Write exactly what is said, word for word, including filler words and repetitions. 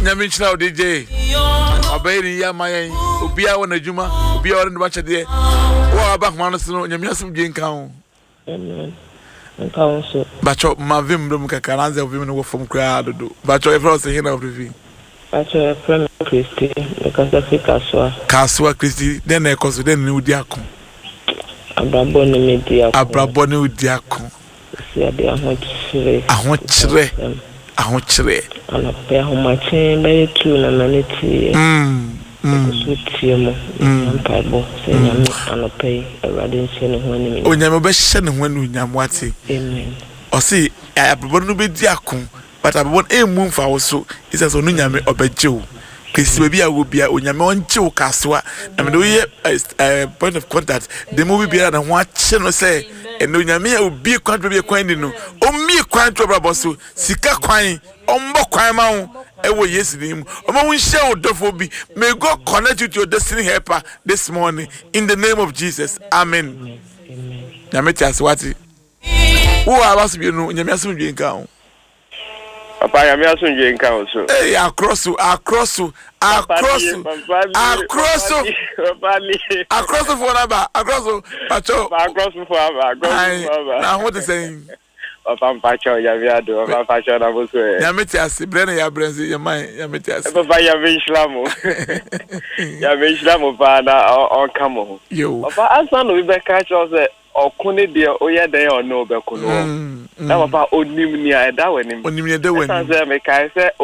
Nyame chira o D J. Obey ya mayen. Obia wona adwuma, obia wona ba chede. Wo aba homa no so nyame asem dwe nka ho. Amen. Nka so. Bacho mavim dum kaka nanze ovim no wo fom kra dodo. Bacho e fro se hina ofifi. Bacho e fro Christy, e ka se kaswa. Kaswa Christy, den e koso den ni udi akon. Abrabo ni medi akon. Abrabo ni udi akon. Si ade ahon chire. Ahon chire. Ahon chire. Ana pe ahon matin be tu na na neti. Mm. Mm. So tiemo. Mpabo se nyame ana pe awade nse ne ho ani. O nyame be hye ne ho anu nyam wate. Amen. O si abrabo no be di akon, but abrabo e mu mfa wo so. Isa so no nyame obejew. Kesi baby a wo bia onyame onche kaswa na me do ye point of contact the movie bia na ho ache no say eno nyame a obi kwan bia kwan ni no o mi kwan to brabo so sika kwan ombo kwan ma ho e wo Yesu nim o ma won share odofo bi may God connect you to your destiny helper this morning in the name of Jesus. Amen. Amen. Nyame ti aswati wo abaso bi no nyame aso dwe nka ho. Papa, ya me asunje nka oso. Hey, across across across across across for number across pacho across for aba across for aba. Now what is saying? Papa pacho ya me ado, papa pacho na boso e. Ya meti ase brene ya brenzi ya man ya meti ase. Papa ya me islamo. Ya me islamo pa na on kamo. Yo. Papa asa no we be catch us okune de oye den o no be kuno. Na papa onim ni a da wenim. Onim ni da wenim. Asa me kai say